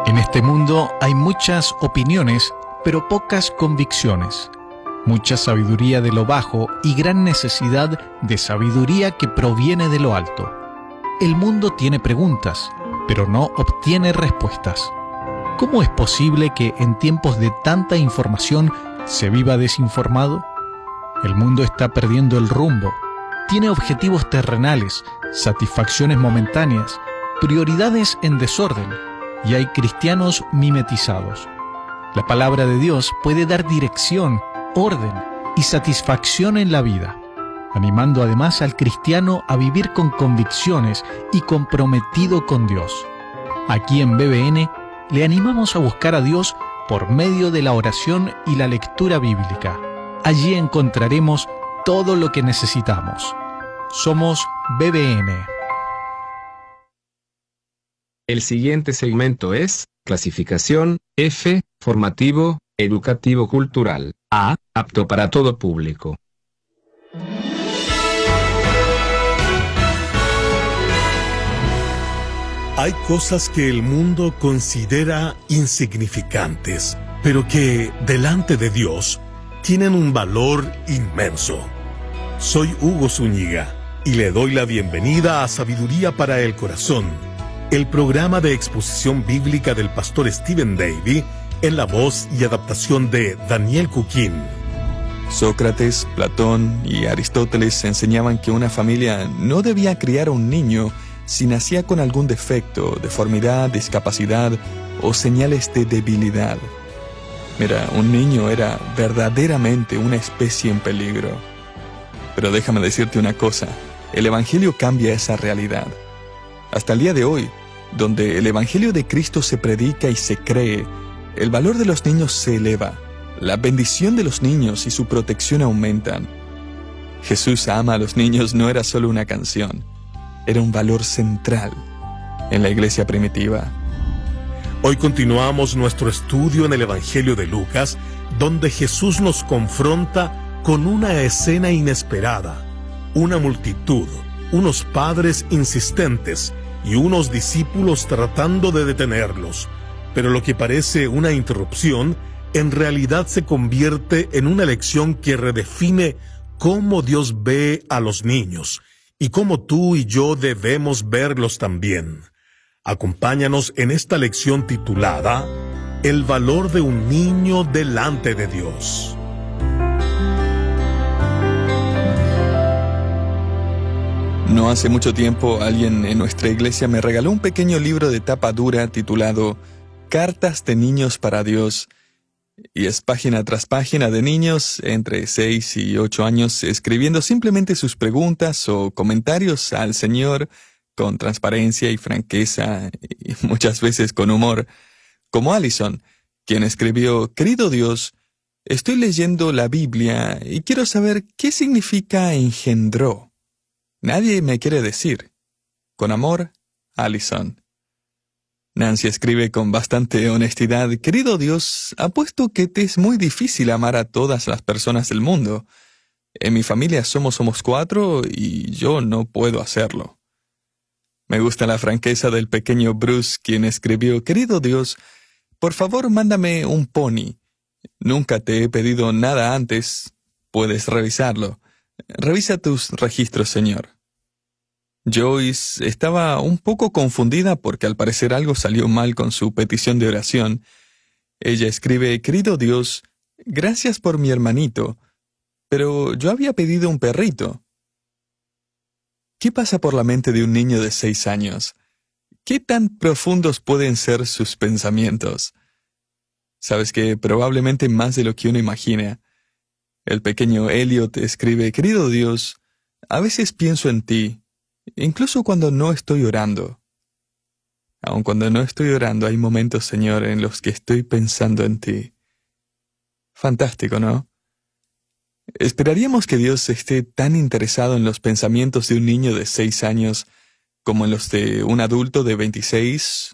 En este mundo hay muchas opiniones, pero pocas convicciones. Mucha sabiduría de lo bajo y gran necesidad de sabiduría que proviene de lo alto. El mundo tiene preguntas, pero no obtiene respuestas. ¿Cómo es posible que en tiempos de tanta información se viva desinformado? El mundo está perdiendo el rumbo. Tiene objetivos terrenales, satisfacciones momentáneas, prioridades en desorden, y hay cristianos mimetizados. La palabra de Dios puede dar dirección, orden y satisfacción en la vida, animando además al cristiano a vivir con convicciones y comprometido con Dios. Aquí en BBN le animamos a buscar a Dios por medio de la oración y la lectura bíblica. Allí encontraremos todo lo que necesitamos. Somos BBN. El siguiente segmento es clasificación F, formativo, educativo cultural, A, apto para todo público. Hay cosas que el mundo considera insignificantes, pero que, delante de Dios, tienen un valor inmenso. Soy Hugo Zúñiga y le doy la bienvenida a Sabiduría para el Corazón, el programa de exposición bíblica del pastor Stephen Davey en la voz y adaptación de Daniel Cuquín. Sócrates, Platón y Aristóteles enseñaban que una familia no debía criar a un niño si nacía con algún defecto, deformidad, discapacidad o señales de debilidad. Mira, un niño era verdaderamente una especie en peligro. Pero déjame decirte una cosa, el Evangelio cambia esa realidad. Hasta el día de hoy, donde el Evangelio de Cristo se predica y se cree, el valor de los niños se eleva, la bendición de los niños y su protección aumentan. Jesús ama a los niños no era solo una canción, era un valor central en la iglesia primitiva. Hoy continuamos nuestro estudio en el Evangelio de Lucas, donde Jesús nos confronta con una escena inesperada, una multitud, unos padres insistentes y unos discípulos tratando de detenerlos, pero lo que parece una interrupción en realidad se convierte en una lección que redefine cómo Dios ve a los niños y cómo tú y yo debemos verlos también. Acompáñanos en esta lección titulada El valor de un niño delante de Dios. No hace mucho tiempo alguien en nuestra iglesia me regaló un pequeño libro de tapa dura titulado Cartas de Niños para Dios, y es página tras página de niños entre 6 y 8 años escribiendo simplemente sus preguntas o comentarios al Señor con transparencia y franqueza y muchas veces con humor, como Allison, quien escribió: Querido Dios, estoy leyendo la Biblia y quiero saber qué significa engendró. Nadie me quiere decir. Con amor, Allison. Nancy escribe con bastante honestidad: Querido Dios, apuesto que te es muy difícil amar a todas las personas del mundo. En mi familia somos 4 y yo no puedo hacerlo. Me gusta la franqueza del pequeño Bruce, quien escribió: Querido Dios, por favor mándame un pony. Nunca te he pedido nada antes. Puedes revisarlo. Revisa tus registros, Señor. Joyce estaba un poco confundida porque al parecer algo salió mal con su petición de oración. Ella escribe: Querido Dios, gracias por mi hermanito, pero yo había pedido un perrito. ¿Qué pasa por la mente de un niño de 6 años? ¿Qué tan profundos pueden ser sus pensamientos? Sabes que probablemente más de lo que uno imagina. El pequeño Elliot escribe: Querido Dios, a veces pienso en ti, incluso cuando no estoy orando. Aun cuando no estoy orando, hay momentos, Señor, en los que estoy pensando en ti. Fantástico, ¿no? Esperaríamos que Dios esté tan interesado en los pensamientos de un niño de 6 años como en los de un adulto de 26